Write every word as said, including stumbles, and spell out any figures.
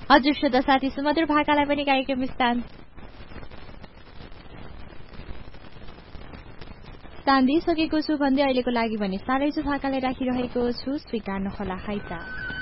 हजुर श्रोता साथी सुमधुर भाकालाई पनि कार्यक्रम स्थान स्थान दिइसकेको छु भन्दै अहिलेको लागि भने सालैजु भाकालाई राखिरहेको छु स्वीकार्नुहोला है त।